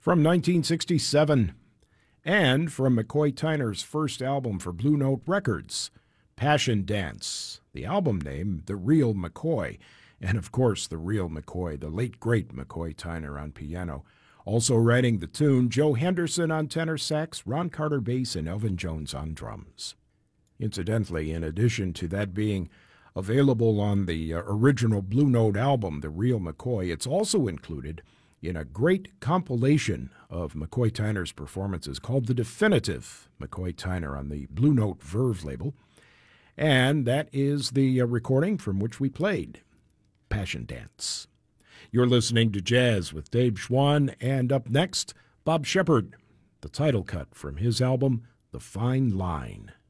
from 1967, and from McCoy Tyner's first album for Blue Note Records, Passion Dance, the album name, The Real McCoy, and of course the real McCoy, the late great McCoy Tyner on piano. Also writing the tune, Joe Henderson on tenor sax, Ron Carter bass, and Elvin Jones on drums. Incidentally, in addition to that being available on the original Blue Note album, The Real McCoy, it's also included in a great compilation of McCoy Tyner's performances called The Definitive McCoy Tyner on the Blue Note Verve label. And that is the recording from which we played Passion Dance. You're listening to Jazz with Dave Schwann, and up next, Bob Shepard, the title cut from his album, The Fine Line.